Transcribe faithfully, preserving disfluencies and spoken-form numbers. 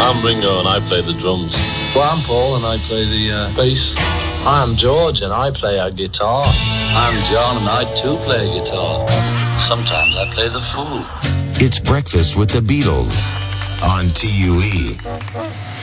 I'm Ringo and I play the drums. Well, I'm Paul and I play the uh, bass. I'm George and I play a guitar. I'm John and I too play a guitar. Sometimes I play the fool. It's Breakfast with the Beatles on T U E.